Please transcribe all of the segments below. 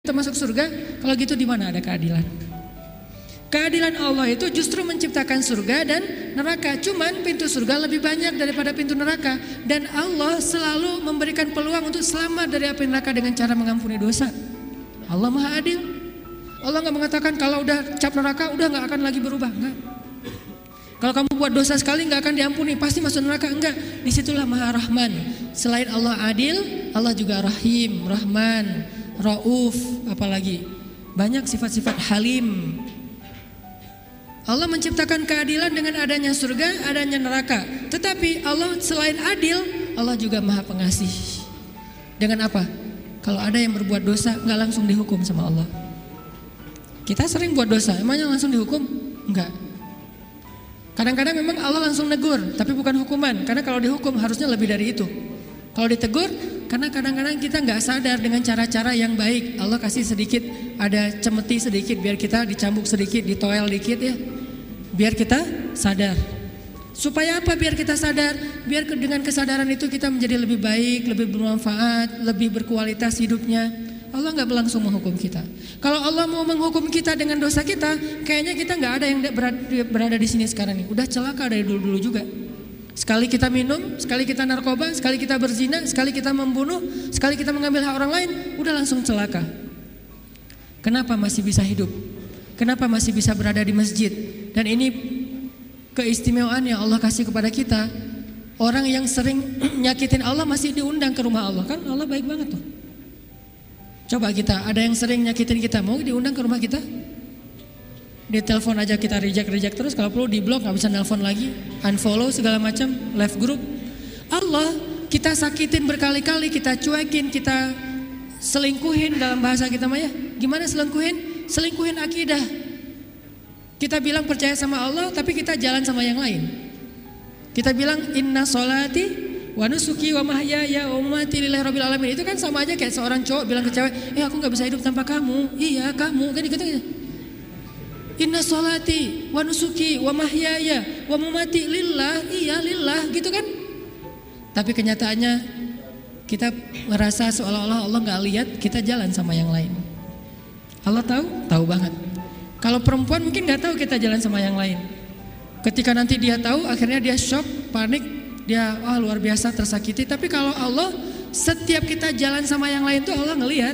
kita masuk surga. Kalau gitu di mana ada keadilan? Keadilan Allah itu justru menciptakan surga dan neraka. Cuman pintu surga lebih banyak daripada pintu neraka. Dan Allah selalu memberikan peluang untuk selamat dari api neraka dengan cara mengampuni dosa. Allah Maha Adil. Allah gak mengatakan kalau udah cap neraka udah gak akan lagi berubah. Enggak. Kalau kamu buat dosa sekali gak akan diampuni, pasti masuk neraka. Enggak. Disitulah Maha Rahman. Selain Allah adil, Allah juga Rahim, Rahman, Rauf, apalagi banyak sifat-sifat Halim. Allah menciptakan keadilan dengan adanya surga, adanya neraka. Tetapi Allah selain adil, Allah juga Maha Pengasih. Dengan apa? Kalau ada yang berbuat dosa gak langsung dihukum sama Allah. Kita sering buat dosa, emangnya langsung dihukum? Enggak. Kadang-kadang memang Allah langsung negur, tapi bukan hukuman. Karena kalau dihukum harusnya lebih dari itu. Kalau ditegur, karena kadang-kadang kita gak sadar dengan cara-cara yang baik. Allah kasih sedikit, ada cemeti sedikit biar kita dicambuk sedikit, ditoel dikit ya. Biar kita sadar. Supaya apa biar kita sadar? Biar dengan kesadaran itu kita menjadi lebih baik, lebih bermanfaat, lebih berkualitas hidupnya. Allah gak langsung menghukum kita. Kalau Allah mau menghukum kita dengan dosa kita, kayaknya kita gak ada yang berada di sini sekarang nih. Udah celaka dari dulu-dulu juga. Sekali kita minum, sekali kita narkoba, sekali kita berzina, sekali kita membunuh, sekali kita mengambil hak orang lain, udah langsung celaka. Kenapa masih bisa hidup? Kenapa masih bisa berada di masjid? Dan ini keistimewaan yang Allah kasih kepada kita. Orang yang sering nyakitin Allah masih diundang ke rumah Allah. Kan Allah baik banget tuh. Coba kita, ada yang sering nyakitin kita, mau diundang ke rumah kita? Di telepon aja kita reject terus, kalau perlu di blok, gak bisa nelpon lagi, unfollow segala macam, left group. Allah kita sakitin berkali-kali, kita cuekin, kita selingkuhin dalam bahasa kita mah ya. Gimana selingkuhin? Selingkuhin akidah. Kita bilang percaya sama Allah, tapi kita jalan sama yang lain. Kita bilang inna sholati wa nusuki wa mahyaya wa mamati lillahi rabbil alamin. Itu kan sama aja kayak seorang cowok bilang ke cewek, aku gak bisa hidup tanpa kamu. Iya kamu, kan gitu. Inna sholati wa nusuki wa mahyaya wa mamati lillah, iya lillah gitu kan. Tapi kenyataannya kita merasa seolah-olah Allah gak lihat, kita jalan sama yang lain. Allah tahu banget. Kalau perempuan mungkin gak tahu kita jalan sama yang lain. Ketika nanti dia tahu, akhirnya dia shock, panik, dia luar biasa tersakiti. Tapi kalau Allah, setiap kita jalan sama yang lain tuh Allah ngelihat.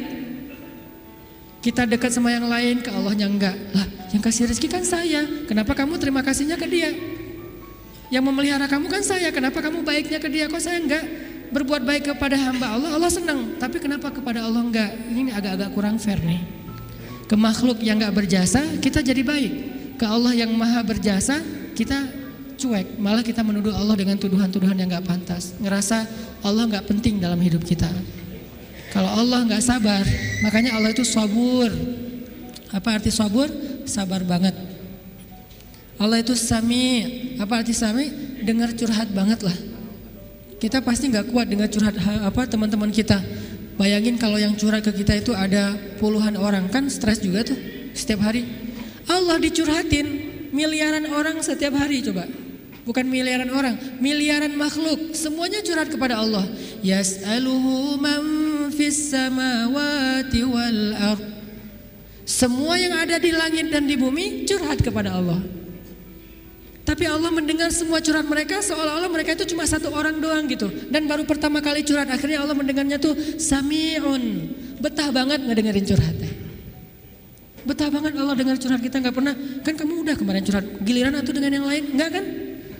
Kita dekat sama yang lain, ke Allahnya enggak. Lah, yang kasih rezeki kan saya. Kenapa kamu terima kasihnya ke dia? Yang memelihara kamu kan saya. Kenapa kamu baiknya ke dia? Kok saya enggak berbuat baik kepada hamba Allah? Allah senang. Tapi kenapa kepada Allah enggak? Ini agak-agak kurang fair nih. Ke makhluk yang enggak berjasa, kita jadi baik. Ke Allah yang maha berjasa, kita cuek. Malah kita menuduh Allah dengan tuduhan-tuduhan yang enggak pantas. Ngerasa Allah enggak penting dalam hidup kita. Kalau Allah gak sabar, makanya Allah itu sabur. Apa arti sabur? Sabar banget. Allah itu sami. Apa arti sami? Dengar curhat banget lah. Kita pasti gak kuat dengar curhat teman-teman kita. Bayangin kalau yang curhat ke kita itu ada puluhan orang, kan stres juga tuh setiap hari. Allah dicurhatin miliaran orang setiap hari coba. Bukan miliaran orang, miliaran makhluk, semuanya curhat kepada Allah. Yas'aluhu man fis samawati wal ard. Semua yang ada di langit dan di bumi curhat kepada Allah. Tapi Allah mendengar semua curhat mereka seolah-olah mereka itu cuma satu orang doang gitu. Dan baru pertama kali curhat, akhirnya Allah mendengarnya tuh sami'un. Betah banget ngedengerin curhatnya. Betah banget Allah dengar curhat kita, gak pernah. Kan kamu udah kemarin curhat, giliran atau dengan yang lain? Enggak kan?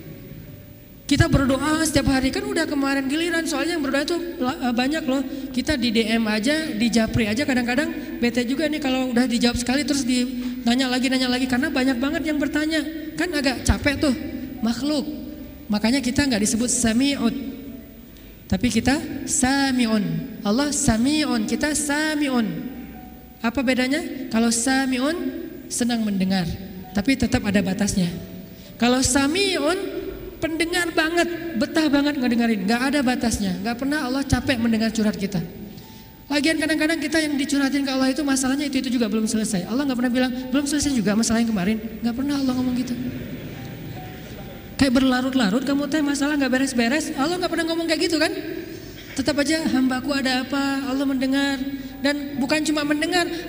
Kita berdoa setiap hari, kan udah kemarin giliran. Soalnya yang berdoa itu banyak loh. Kita di DM aja, di japri aja kadang-kadang bete juga nih kalau udah dijawab sekali terus nanya lagi. Karena banyak banget yang bertanya. Kan agak capek tuh makhluk. Makanya kita gak disebut sami'un, tapi kita sami'un. Allah sami'un, kita sami'un. Apa bedanya? Kalau sami'un senang mendengar, tapi tetap ada batasnya. Kalau sami'un pendengar banget, betah banget ngedengerin, gak ada batasnya. Gak pernah Allah capek mendengar curhat kita. Lagian kadang-kadang kita yang dicurhatin ke Allah itu masalahnya itu juga belum selesai. Allah gak pernah bilang belum selesai juga masalah yang kemarin. Gak pernah Allah ngomong gitu. Kayak berlarut-larut kamu teh masalah gak beres-beres. Allah gak pernah ngomong kayak gitu kan. Tetap aja hambaku ada apa, Allah mendengar. dan bukan cuma mendengar,